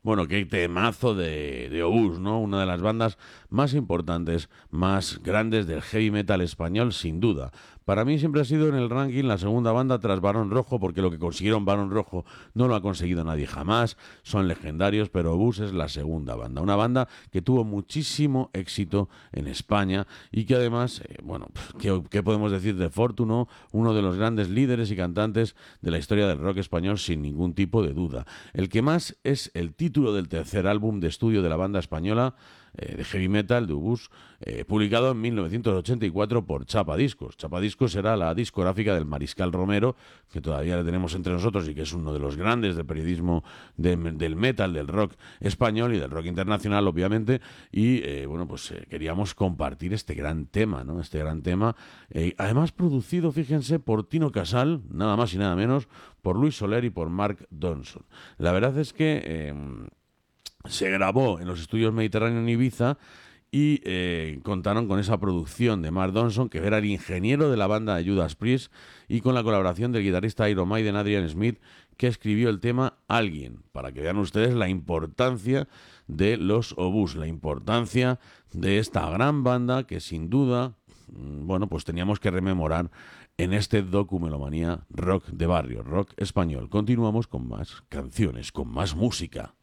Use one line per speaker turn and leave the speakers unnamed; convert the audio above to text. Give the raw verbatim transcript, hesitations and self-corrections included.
Bueno, qué temazo de, de Obús, ¿no? Una de las bandas más importantes, más grandes del heavy metal español, sin duda. Para mí siempre ha sido en el ranking la segunda banda tras Barón Rojo, porque lo que consiguieron Barón Rojo no lo ha conseguido nadie jamás. Son legendarios, pero Obús es la segunda banda. Una banda que tuvo muchísimo éxito en España y que además, eh, bueno, ¿qué, qué podemos decir de Fortuno? Uno de los grandes líderes y cantantes de la historia del rock español, sin ningún tipo de duda. El que más es el título del tercer álbum de estudio de la banda española eh, de heavy metal, de Obús, eh, publicado en mil novecientos ochenta y cuatro por Chapa Discos. Chapa Discos era la discográfica del Mariscal Romero, que todavía le tenemos entre nosotros y que es uno de los grandes del periodismo de, del metal, del rock español y del rock internacional, obviamente. Y eh, bueno, pues eh, queríamos compartir este gran tema, ¿no? Este gran tema, eh, además producido, fíjense, por Tino Casal, nada más y nada menos, por Luis Soler y por Mark Donson. La verdad es que eh, se grabó en los estudios Mediterráneo en Ibiza y eh, contaron con esa producción de Mark Donson, que era el ingeniero de la banda de Judas Priest, y con la colaboración del guitarrista Iron Maiden Adrian Smith, que escribió el tema Alguien, para que vean ustedes la importancia de los Obús, la importancia de esta gran banda que sin duda, bueno, pues teníamos que rememorar en este Documelomanía Rock de Barrio, rock español. Continuamos con más canciones, con más música.